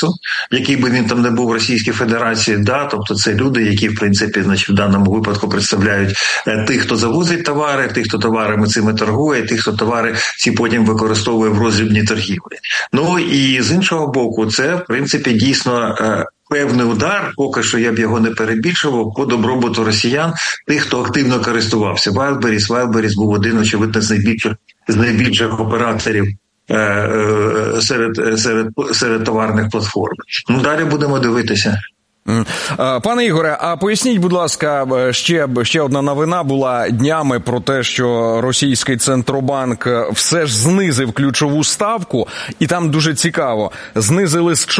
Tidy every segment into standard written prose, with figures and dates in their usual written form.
бізнесу, який би він там не був в Російській Федерації, да, тобто це люди, які, в принципі, значить, в даному випадку представляють тих, хто завозить товари, тих, хто товарами цими торгує, тих, хто товари ці потім використовує в роздрібній торгівлі. Ну і з іншого боку, це, в принципі, дійсно певний удар, поки що я б його не перебільшував, по добробуту росіян, тих, хто активно користувався. Wildberries був один, очевидно, з найбільших операторів серед товарних платформ. Ну, далі будемо дивитися. Пане Ігоре, а поясніть, будь ласка, ще одна новина була днями про те, що російський Центробанк все ж знизив ключову ставку, і там дуже цікаво, знизили з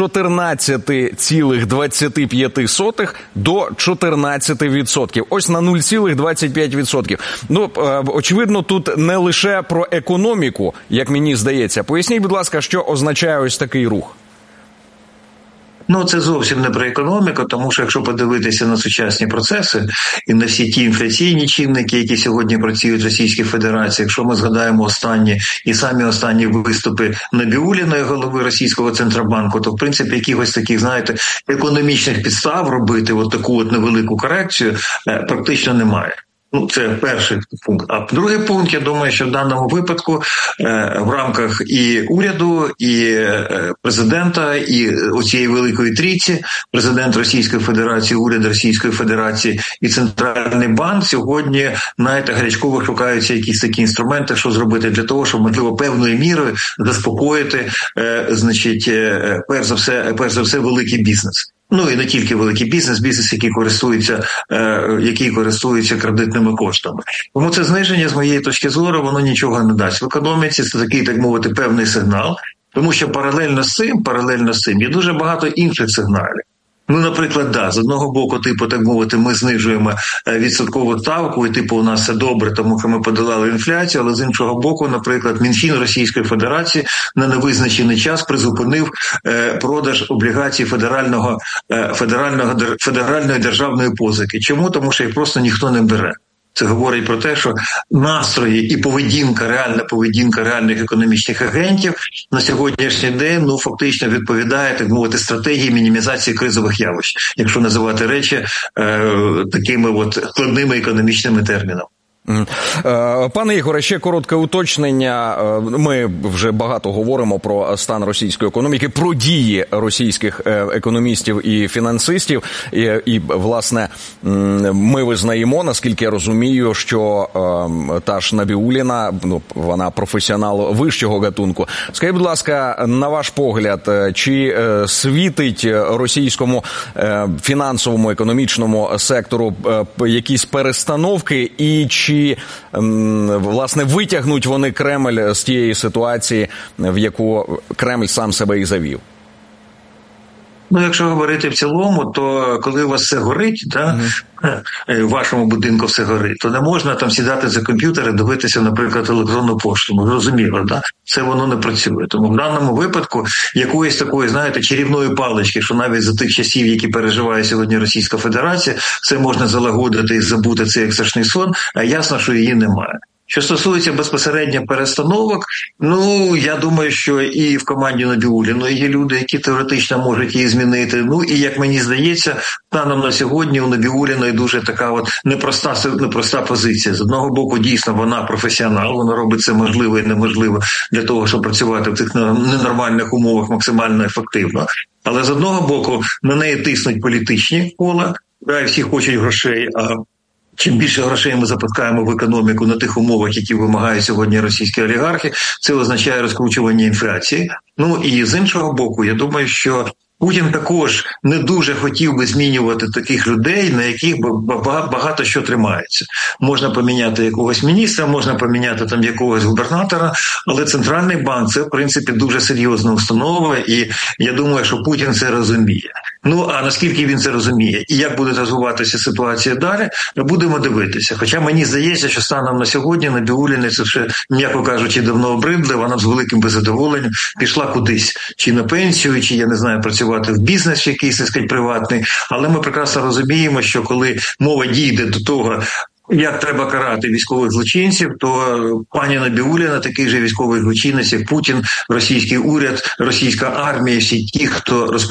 14,25 до 14%. Ось на 0,25%. Ну, очевидно, тут не лише про економіку, як мені здається. Поясніть, будь ласка, що означає ось такий рух? Ну, це зовсім не про економіку, тому що якщо подивитися на сучасні процеси і на всі ті інфляційні чинники, які сьогодні працюють в Російській Федерації, якщо ми згадаємо останні і самі останні виступи Набіуліної, голови Російського Центробанку, то, в принципі, якихось таких, знаєте, економічних підстав робити от таку от невелику корекцію практично немає. Ну, це перший пункт. А другий пункт, я думаю, що в даному випадку в рамках і уряду, і президента, і оцієї великої трійці, президент Російської Федерації, уряд Російської Федерації і Центральний банк сьогодні, знаєте, гарячково шукаються якісь такі інструменти, що зробити для того, щоб, можливо, певною мірою заспокоїти, значить, перш за все, великий бізнес. Ну і не тільки великий бізнес, який користується кредитними коштами. Тому це зниження, з моєї точки зору, воно нічого не дасть. В економіці це такий, так мовити, певний сигнал, тому що паралельно з цим є дуже багато інших сигналів. Ну, наприклад, да, з одного боку, так мовити, ми знижуємо відсоткову ставку, і у нас все добре, тому що ми подолали інфляцію, але з іншого боку, наприклад, Мінфін Російської Федерації на невизначений час призупинив продаж облігацій федеральної державної позики. Чому? Тому що їх просто ніхто не бере. Це говорить про те, що настрої і реальна поведінка реальних економічних агентів на сьогоднішній день, ну, фактично відповідає, так мовити, стратегії мінімізації кризових явищ, якщо називати речі такими от складними економічними термінами. Пане Ігоре, ще коротке уточнення. Ми вже багато говоримо про стан російської економіки, про дії російських економістів і фінансистів. І власне, ми визнаємо, наскільки я розумію, що та ж Набіуліна, ну, вона професіонал вищого гатунку. Скажіть, будь ласка, на ваш погляд, чи світить російському фінансовому, економічному сектору якісь перестановки, і чи власне витягнуть вони Кремль з тієї ситуації, в яку Кремль сам себе і завів? Ну, якщо говорити в цілому, то коли у вас все горить, в вашому будинку все горить, то не можна там сідати за комп'ютер і дивитися, наприклад, електронну пошту. Ну, зрозуміло, да? Це воно не працює. Тому в даному випадку якоїсь такої, знаєте, чарівної палички, що навіть за тих часів, які переживає сьогодні Російська Федерація, все можна залагодити і забути цей як страшний сон, а ясно, що її немає. Що стосується безпосередньо перестановок, ну, я думаю, що і в команді Набіуліної є люди, які теоретично можуть її змінити. Ну, і, як мені здається, станом на сьогодні у Набіуліної дуже така от непроста позиція. З одного боку, дійсно, вона професіонал, вона робить це можливо і неможливо для того, щоб працювати в цих ненормальних умовах максимально ефективно. Але з одного боку, на неї тиснуть політичні кола, і всі хочуть грошей, а чим більше грошей ми запускаємо в економіку на тих умовах, які вимагають сьогодні російські олігархи, це означає розкручування інфляції. Ну і з іншого боку, я думаю, що Путін також не дуже хотів би змінювати таких людей, на яких багато що тримається. Можна поміняти якогось міністра, можна поміняти там якогось губернатора, але Центральний банк – це, в принципі, дуже серйозна установа, і я думаю, що Путін це розуміє. Ну, а наскільки він це розуміє і як буде розвиватися ситуація далі, будемо дивитися. Хоча мені здається, що станом на сьогодні Набіуліна це вже, м'яко кажучи, давно обридли, вона з великим беззадоволенням пішла кудись, чи на пенсію, чи, я не знаю, працювати в бізнес якийсь, так сказати, приватний. Але ми прекрасно розуміємо, що коли мова дійде до того, як треба карати військових злочинців, то пані Набіуліна такий же військовий злочинець, як Путін, російський уряд, російська армія, всі ті, хто